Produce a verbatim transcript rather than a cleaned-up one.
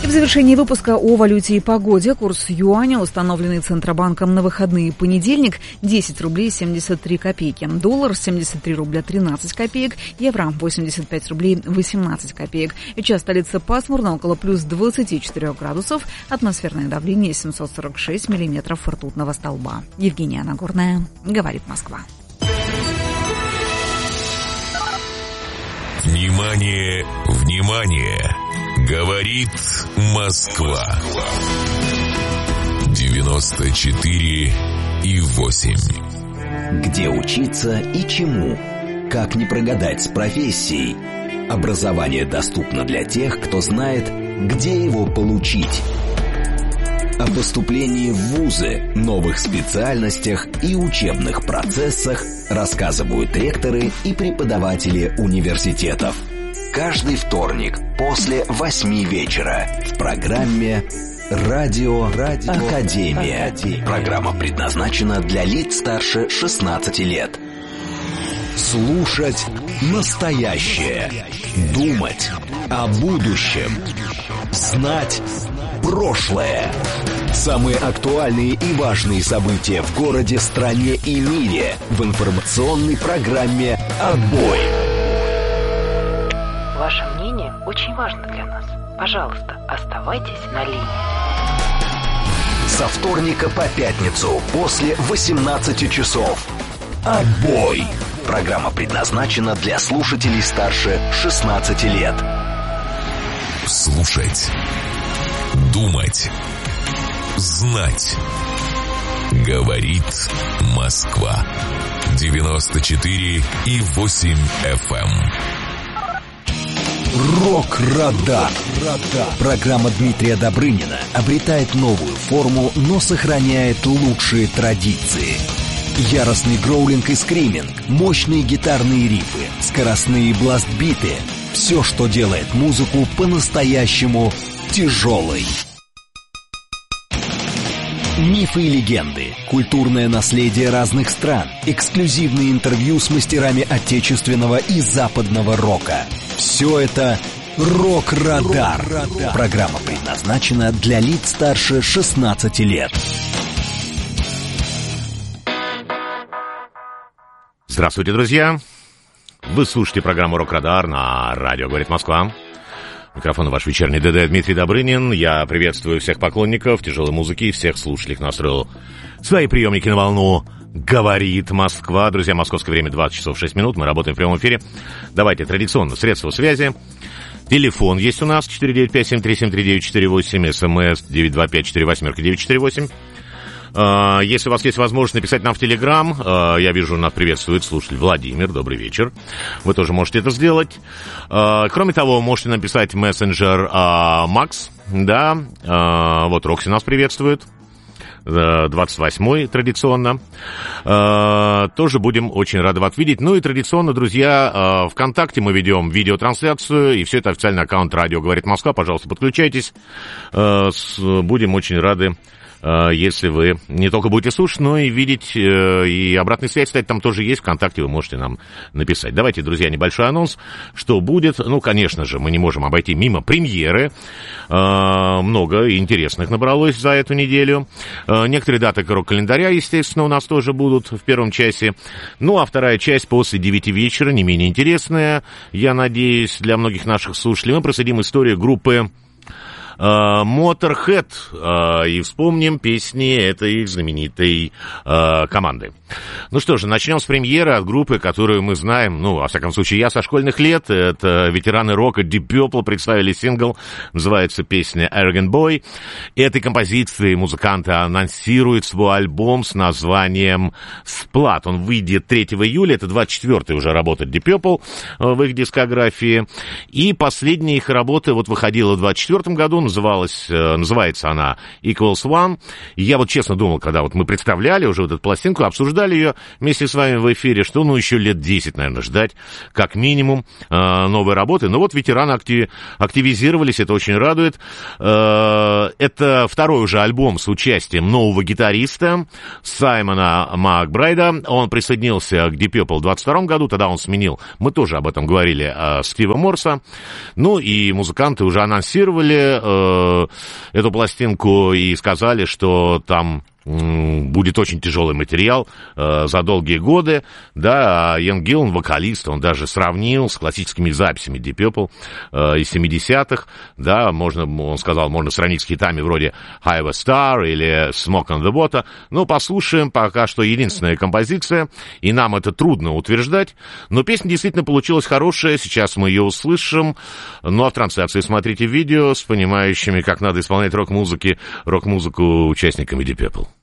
И в завершении выпуска о валюте и погоде. Курс юаня, установленный Центробанком на выходные понедельник, десять рублей семьдесят три копейки. Доллар семьдесят три рубля тринадцать копеек. Евро восемьдесят пять рублей восемнадцать копеек. Сейчас столица пасмурно, около плюс двадцати четырёх градусов. Атмосферное давление семьсот сорок шесть миллиметров ртутного столба. Евгения Нагорная, говорит Москва. Внимание, внимание! Говорит Москва. девяносто четыре и восемь. Где учиться и чему? Как не прогадать с профессией? Образование доступно для тех, кто знает, где его получить. О поступлении в вузы, новых специальностях и учебных процессах рассказывают ректоры и преподаватели университетов. Каждый вторник после восьми вечера в программе «Радио, Радио Академия». Академия. Программа предназначена для лиц старше шестнадцати лет. Слушать настоящее. Думать о будущем. Знать прошлое. Самые актуальные и важные события в городе, стране и мире в информационной программе «Отбой». Ваше мнение очень важно для нас. Пожалуйста, оставайтесь на линии. Со вторника по пятницу после восемнадцати часов. «Отбой». Программа предназначена для слушателей старше шестнадцати лет. Слушать. Думать. Знать. Говорит Москва. девяносто четыре и восемь эф эм. Рок-радар. Программа Дмитрия Добрынина обретает новую форму, но сохраняет лучшие традиции. Яростный гроулинг и скриминг, мощные гитарные рифы, скоростные бласт-биты. Все, что делает музыку по-настоящему тяжелой. Мифы и легенды, культурное наследие разных стран, эксклюзивные интервью с мастерами отечественного и западного рока. Все это «Рок-радар». Программа предназначена для лиц старше шестнадцати лет. Здравствуйте, друзья! Вы слушаете программу «Рок-радар» на радио «Говорит Москва». Микрофон ваш вечерний ДД Дмитрий Добрынин. Я приветствую всех поклонников тяжелой музыки и всех слушателей, кто настроил свои приемники на волну «Говорит Москва». Друзья, московское время двадцать часов шесть минут. Мы работаем в прямом эфире. Давайте традиционно средства связи. Телефон есть у нас четыре девять пять семь три семь три девять четыре восемь. СМС девять два пять четыре восемь девять четыре восемь. Если у вас есть возможность написать нам в Телеграм, я вижу, нас приветствует слушатель Владимир, добрый вечер. Вы тоже можете это сделать. Кроме того, можете написать в мессенджер Макс, да, вот Рокси нас приветствует. двадцать восьмой традиционно. Тоже будем очень рады вас видеть. Ну и традиционно, друзья, ВКонтакте мы ведем видеотрансляцию, и все это официальный аккаунт «Радио говорит Москва». Пожалуйста, подключайтесь. Будем очень рады, если вы не только будете слушать, но и видеть, и обратная связь, кстати, там тоже есть, ВКонтакте вы можете нам написать. Давайте, друзья, небольшой анонс, что будет. Ну, конечно же, мы не можем обойти мимо премьеры. Много интересных набралось за эту неделю. Некоторые даты рок-календаря, естественно, у нас тоже будут в первом часе. Ну, а вторая часть после девяти вечера, не менее интересная, я надеюсь, для многих наших слушателей. Мы проследим историю группы Motorhead, uh, и вспомним песни этой знаменитой uh, команды. Ну что же, начнем с премьеры от группы, которую мы знаем, ну, во всяком случае, я со школьных лет. Это ветераны рока Deep Purple представили сингл, называется песня Arrogant Boy. Этой композицией музыканты анонсируют свой альбом с названием Splat. Он выйдет третьего июля, это двадцать четвёртая уже работа Deep Purple в их дискографии. И последняя их работа вот выходила в двадцать четвёртом году, называлась, называется она Equals One. И я вот честно думал, когда вот мы представляли уже вот эту пластинку, обсуждали ее вместе с вами в эфире, что ну еще лет десять, наверное, ждать как минимум новой работы. Но вот ветераны актив, активизировались, это очень радует. Это второй уже альбом с участием нового гитариста Саймона Макбрайда. Он присоединился к Deep Purple в двадцать втором году, тогда он сменил, мы тоже об этом говорили, Стива Морса. Ну и музыканты уже анонсировали э, эту пластинку и сказали, что там будет очень тяжелый материал э, за долгие годы, да, а Иэн Гиллан, вокалист, он даже сравнил с классическими записями Deep Purple э, из семидесятых, да, можно, он сказал, можно сравнить с хитами вроде Highway Star или Smoke on the Water, ну, послушаем, пока что единственная композиция, и нам это трудно утверждать, но песня действительно получилась хорошая, сейчас мы ее услышим, ну, а в трансляции смотрите видео с понимающими, как надо исполнять рок-музыки, рок-музыку участниками Deep Purple.